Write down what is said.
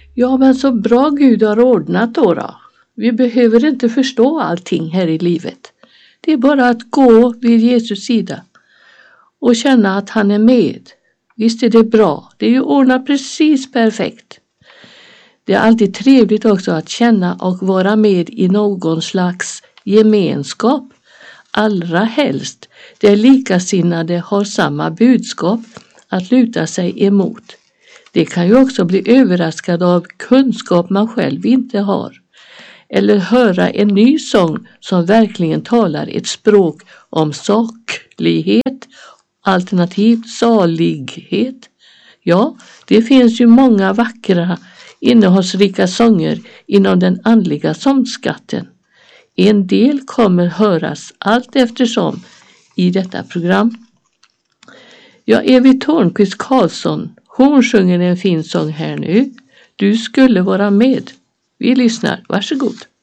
Ja, men så bra Gud har ordnat då. Vi behöver inte förstå allting här i livet. Det är bara att gå vid Jesus sida och känna att han är med. Visst är det bra. Det är ju ordnat precis perfekt. Det är alltid trevligt också att känna och vara med i någon slags gemenskap. Allra helst där likasinnade har samma budskap att luta sig emot. Det kan ju också bli överraskad av kunskap man själv inte har. Eller höra en ny sång som verkligen talar ett språk om saklighet, alternativ salighet. Ja, det finns ju många vackra, innehållsrika sånger inom den andliga sångskatten. En del kommer höras allt eftersom i detta program. Ja, Evy Törnqvist Karlsson, hon sjunger en fin sång här nu. Du skulle vara med. Vi lyssnar, varsågod.